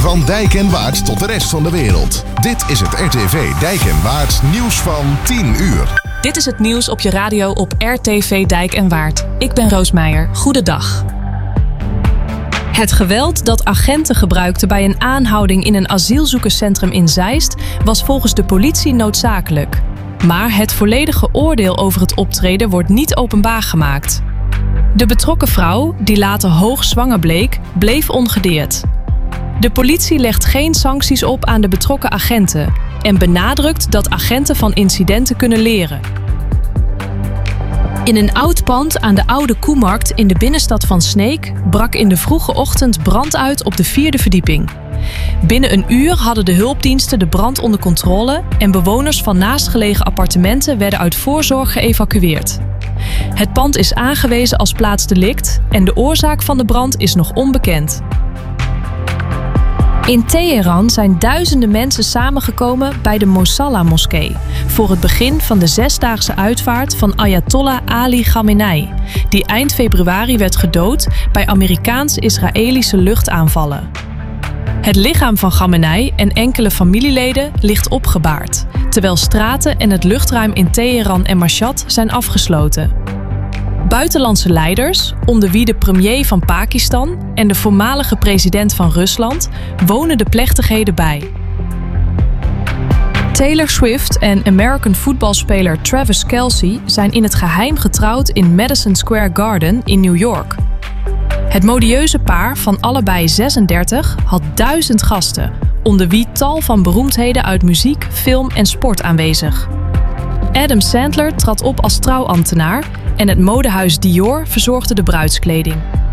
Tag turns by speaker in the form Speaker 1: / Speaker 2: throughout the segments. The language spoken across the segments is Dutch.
Speaker 1: Van Dijk en Waard tot de rest van de wereld. Dit is het RTV Dijk en Waard nieuws van 10 uur.
Speaker 2: Dit is het nieuws op je radio op RTV Dijk en Waard. Ik ben Roos Meijer. Goedendag. Het geweld dat agenten gebruikten bij een aanhouding in een asielzoekerscentrum in Zeist was volgens de politie noodzakelijk. Maar het volledige oordeel over het optreden wordt niet openbaar gemaakt. De betrokken vrouw, die later hoogzwanger bleek, bleef ongedeerd. De politie legt geen sancties op aan de betrokken agenten en benadrukt dat agenten van incidenten kunnen leren. In een oud pand aan de Oude Koemarkt in de binnenstad van Sneek brak in de vroege ochtend brand uit op de 4e verdieping. Binnen een uur hadden de hulpdiensten de brand onder controle en bewoners van naastgelegen appartementen werden uit voorzorg geëvacueerd. Het pand is aangewezen als plaatsdelict en de oorzaak van de brand is nog onbekend. In Teheran zijn duizenden mensen samengekomen bij de Mosalla-moskee voor het begin van de 6-daagse uitvaart van Ayatollah Ali Khamenei, die eind februari werd gedood bij Amerikaans-Israëlische luchtaanvallen. Het lichaam van Khamenei en enkele familieleden ligt opgebaard, terwijl straten en het luchtruim in Teheran en Mashhad zijn afgesloten. Buitenlandse leiders, onder wie de premier van Pakistan en de voormalige president van Rusland, wonen de plechtigheden bij. Taylor Swift en American voetbalspeler Travis Kelce zijn in het geheim getrouwd in Madison Square Garden in New York. Het modieuze paar van allebei 36 had 1000 gasten, onder wie tal van beroemdheden uit muziek, film en sport aanwezig. Adam Sandler trad op als trouwambtenaar en het modehuis Dior verzorgde de bruidskleding.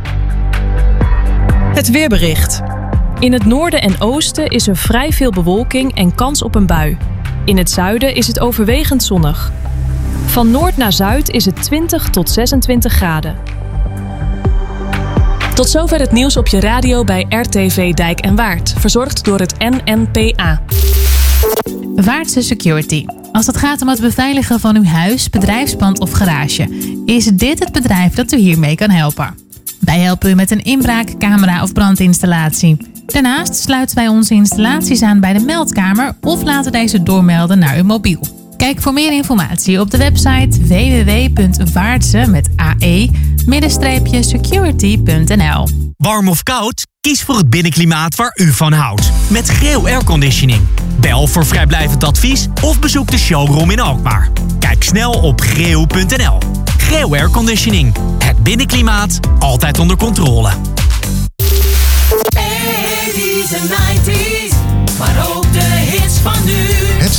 Speaker 2: Het weerbericht. In het noorden en oosten is er vrij veel bewolking en kans op een bui. In het zuiden is het overwegend zonnig. Van noord naar zuid is het 20 tot 26 graden. Tot zover het nieuws op je radio bij RTV Dijk en Waard, verzorgd door het NNPA.
Speaker 3: Waardse Security. Als het gaat om het beveiligen van uw huis, bedrijfspand of garage, is dit het bedrijf dat u hiermee kan helpen. Wij helpen u met een inbraak, camera of brandinstallatie. Daarnaast sluiten wij onze installaties aan bij de meldkamer of laten deze doormelden naar uw mobiel. Kijk voor meer informatie op de website www.waardse-security.nl.
Speaker 4: Warm of koud? Kies voor het binnenklimaat waar u van houdt. Met Greel Airconditioning. Bel voor vrijblijvend advies of bezoek de showroom in Alkmaar. Kijk snel op greel.nl. Greel Airconditioning. Het binnenklimaat altijd onder controle.
Speaker 5: 80s and 90s.